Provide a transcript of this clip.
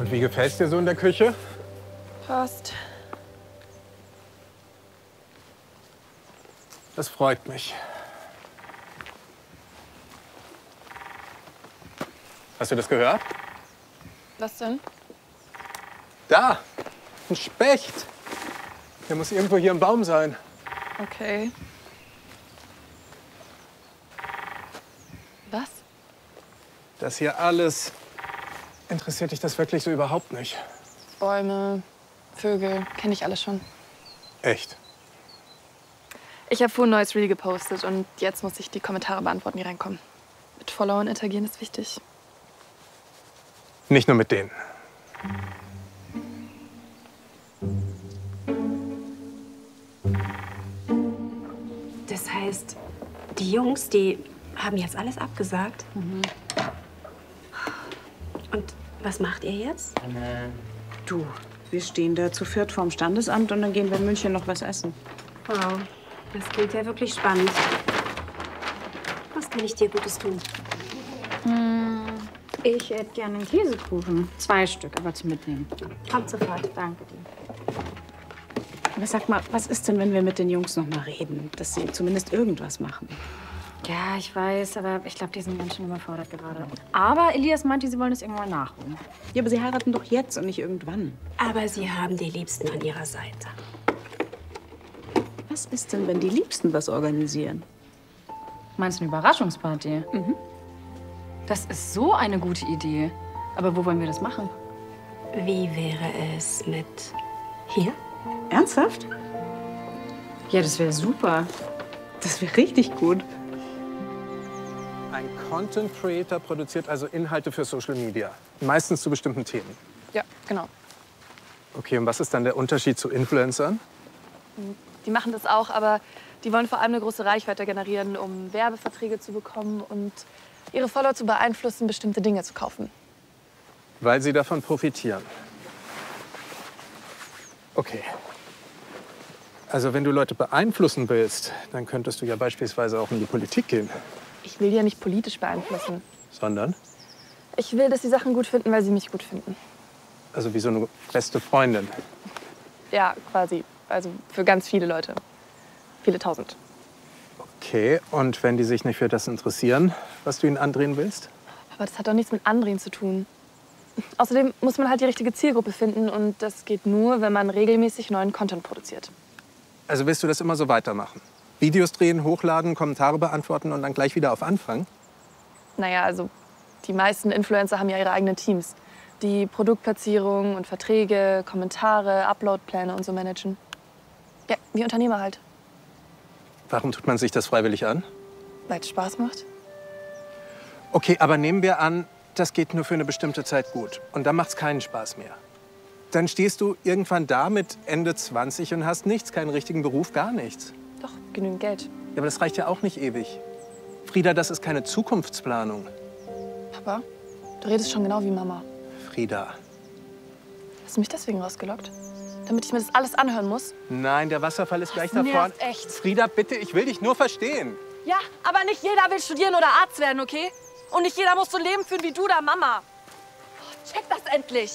Und wie gefällt's dir so in der Küche? Passt. Das freut mich. Hast du das gehört? Was denn? Da, ein Specht. Der muss irgendwo hier im Baum sein. Okay. Was? Das hier alles. Interessiert dich das wirklich so überhaupt nicht? Bäume, Vögel, kenne ich alles schon. Echt? Ich habe vorhin ein neues Reel gepostet und jetzt muss ich die Kommentare beantworten, die reinkommen. Mit Followern interagieren ist wichtig. Nicht nur mit denen. Das heißt, die Jungs, die haben jetzt alles abgesagt. Und was macht ihr jetzt? Du, wir stehen da zu viert vorm Standesamt und dann gehen wir in München noch was essen. Wow, das klingt ja wirklich spannend. Was kann ich dir Gutes tun? Ich hätte gerne einen Käsekuchen. 2 Stück, aber zum Mitnehmen. Kommt sofort. Danke dir. Aber sag mal, was ist denn, wenn wir mit den Jungs noch mal reden, dass sie zumindest irgendwas machen? Ja, ich weiß, aber ich glaube, die sind ganz schön überfordert gerade. Aber Elias meinte, sie wollen das irgendwann nachholen. Ja, aber sie heiraten doch jetzt und nicht irgendwann. Aber sie haben die Liebsten an ihrer Seite. Was ist denn, wenn die Liebsten was organisieren? Meinst du eine Überraschungsparty? Das ist so eine gute Idee. Aber wo wollen wir das machen? Wie wäre es mit hier? Ernsthaft? Ja, das wäre super. Das wäre richtig gut. Ein Content Creator produziert also Inhalte für Social Media. Meistens zu bestimmten Themen. Ja, genau. Okay, und was ist dann der Unterschied zu Influencern? Die machen das auch, aber die wollen vor allem eine große Reichweite generieren, um Werbeverträge zu bekommen und ihre Follower zu beeinflussen, bestimmte Dinge zu kaufen. Weil sie davon profitieren. Okay. Also wenn du Leute beeinflussen willst, dann könntest du ja beispielsweise auch in die Politik gehen. Ich will die ja nicht politisch beeinflussen. Sondern? Ich will, dass sie Sachen gut finden, weil sie mich gut finden. Also wie so eine beste Freundin. Ja, quasi. Also für ganz viele Leute. Viele tausend. Okay, und wenn die sich nicht für das interessieren, was du ihnen andrehen willst? Aber das hat doch nichts mit Andrehen zu tun. Außerdem muss man halt die richtige Zielgruppe finden und das geht nur, wenn man regelmäßig neuen Content produziert. Also willst du das immer so weitermachen? Videos drehen, hochladen, Kommentare beantworten und dann gleich wieder auf Anfang? Naja, also die meisten Influencer haben ja ihre eigenen Teams, die Produktplatzierung und Verträge, Kommentare, Uploadpläne und so managen. Ja, wie Unternehmer halt. Warum tut man sich das freiwillig an? Weil es Spaß macht. Okay, aber nehmen wir an, das geht nur für eine bestimmte Zeit gut. Und dann macht's keinen Spaß mehr. Dann stehst du irgendwann da mit Ende 20 und hast nichts, keinen richtigen Beruf, gar nichts. Doch, genügend Geld. Ja, aber das reicht ja auch nicht ewig. Frieda, das ist keine Zukunftsplanung. Papa, du redest schon genau wie Mama. Frieda. Hast du mich deswegen rausgelockt? Damit ich mir das alles anhören muss? Nein, der Wasserfall ist gleich da nervt vorne. echt. Frieda, bitte, ich will dich nur verstehen. Ja, aber nicht jeder will studieren oder Arzt werden, okay? Und nicht jeder muss so ein Leben führen wie du da, Mama. Check das endlich.